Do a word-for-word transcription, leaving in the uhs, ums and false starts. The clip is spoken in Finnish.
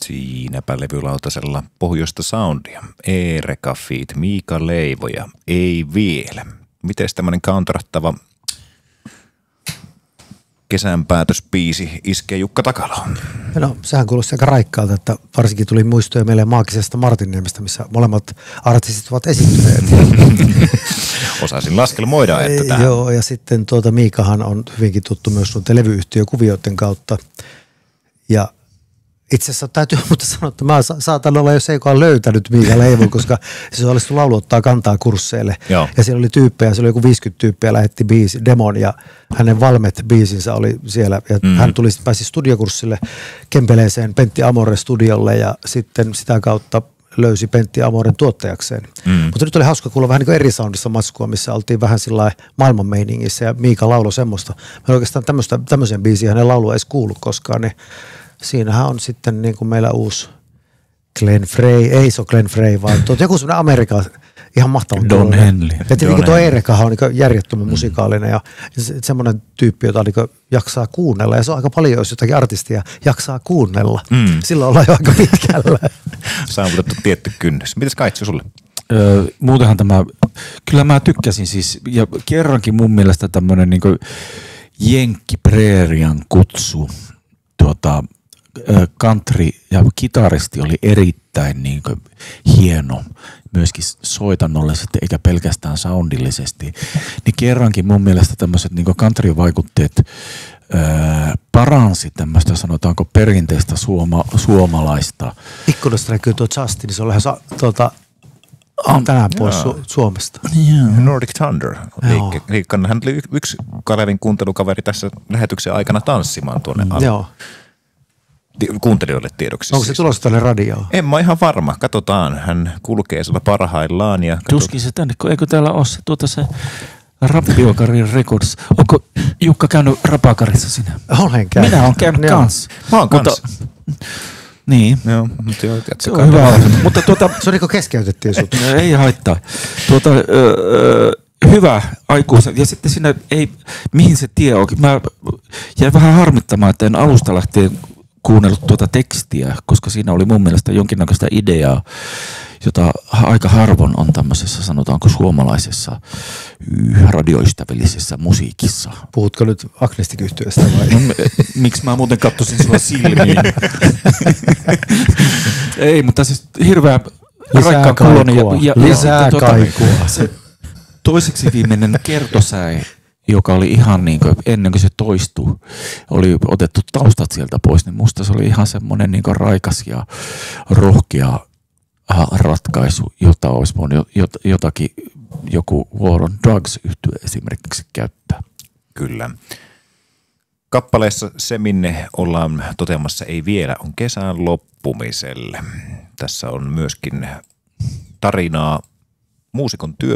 Siinäpä levylautasella pohjoista soundia. Eereka feat. Miika Leivoja. Ei vielä. Mites tämmönen countrattava kesänpäätöspiisi iskee Jukka Takaloon? No, sehän kuulosti aika raikkaalta, että varsinkin tuli muistoja meille maagisesta Martinniemestä, missä molemmat artistit ovat esiintyneet. Osasin laskelmoida, että tämä. Joo, ja sitten tuota Miikahan on hyvinkin tuttu myös sun televyyhtiökuvioiden kautta. Ja itse asiassa täytyy mutta sanoa, että mä saatan olla jo se, joka on löytänyt Miika Leivon, koska se osallistui laulu ottaa kantaa kursseille. Joo. Ja siellä oli tyyppejä, siellä oli joku viisikymmentä tyyppiä lähetti biisi, demon ja hänen Valmet-biisinsä oli siellä. Ja mm. hän tuli, pääsi studiokurssille Kempeleeseen Pentti Amore studiolle ja sitten sitä kautta löysi Pentti Amoren tuottajakseen. Mm. Mutta nyt oli hauska kuulla vähän niin kuin eri soundissa matskua, missä oltiin vähän sillä maailman meiningissä ja Miika lauloi semmoista. Mä oikeastaan tämmöisen biisiä hänen laulua ei edes kuullut koskaan, niin siinähän on sitten niin kuin meillä uusi Glenn Frey, ei se ole Glenn Frey, vaan tuo, joku semmoinen Amerikan ihan mahtava. Don Henley. Ja tietenkin tuo Eerekahan on niin järjettömän mm. musikaalinen ja semmoinen tyyppi, jota niin jaksaa kuunnella. Ja se on aika paljon, jos jotakin artistia jaksaa kuunnella. Mm. Silloin ollaan jo aika pitkällä. Saavutettu tietty kynnys. Mites Kaitsu sulle? Öö, muutenhan tämä, kyllä mä tykkäsin siis, ja kerrankin mun mielestä tämmöinen niin kuin Jenkki Preerian kutsu, tuota, country ja kitaristi oli erittäin niin kuin hieno, myöskin soitannollisesti eikä pelkästään soundillisesti. Niin kerrankin mun mielestä tämmöiset niin kuin country-vaikutteet öö, paransi tämmöistä sanotaanko perinteistä suoma, suomalaista. Ikkunasta näkyy tuo Justin, niin se on lähes tuota, tänään pois Su- Suomesta. Yeah. Nordic Thunder. Liikka, hän oli yksi Kalevin kuuntelukaveri tässä lähetyksen aikana tanssimaan tuonne alle. Joo. Kuuntelijoille tiedoksi. Onko se tulossa tänne radioon? En mä ihan varma. Katsotaan. Hän kulkee siellä parhaillaan. Ja tuskin se tänne, eikö täällä ole se, tuota se Rappiokarin Records. Onko Jukka käynyt Rapakarissa sinä? Olen käynyt. Minä olen käynyt Joo. kanssa. Mä oon kanssa. Niin. Joo, mutta joo, se on hyvä. Mutta tuota, se on niin kuin keskeytettiin sut. Ei haittaa. Tuota, öö, hyvä aikuisen. Ja sitten siinä ei, mihin se tie on. Mä jäin vähän harmittamaan, että en alusta lähtien kuunnellut tuota tekstiä, koska siinä oli mun mielestä jonkinnäköistä ideaa, jota aika harvoin on tämmöisessä, sanotaanko suomalaisessa radioystävällisessä musiikissa. Puhutko nyt Agnestik-yhtyeestä vai? No, miksi mä muuten katsoisin sua silmiin? Ei, mutta siis hirveä raikkaan kuulonen. Ja, ja, Lisää ja kaikua. Tuota, se toiseksi viimeinen kertosäe, joka oli ihan niin kuin, ennen kuin se toistui, oli otettu taustat sieltä pois, niin musta se oli ihan semmoinen niin kuin raikas ja rohkea ratkaisu, jota olisi voinut jotakin, joku War on Drugs-yhtye esimerkiksi käyttää. Kyllä. Kappaleessa se, minne ollaan toteamassa ei vielä, on kesän loppumiselle. Tässä on myöskin tarinaa muusikon työstä.